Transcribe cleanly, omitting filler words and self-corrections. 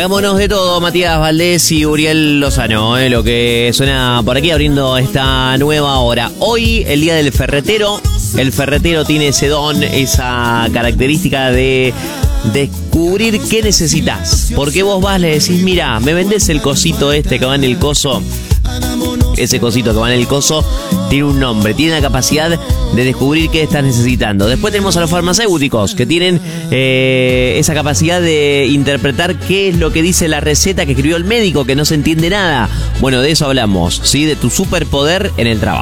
Hagámonos de todo, Matías Valdés y Uriel Lozano, lo que suena por aquí abriendo esta nueva hora. Hoy, el día del ferretero. El ferretero tiene ese don, esa característica de descubrir qué necesitas. Porque vos vas, le decís, mira, me vendés el cosito este que va en el coso. Ese cosito que va en el coso tiene un nombre, tiene la capacidad de descubrir qué estás necesitando. Después tenemos a los farmacéuticos que tienen esa capacidad de interpretar qué es lo que dice la receta que escribió el médico, que no se entiende nada. Bueno, de eso hablamos, ¿sí? De tu superpoder en el trabajo.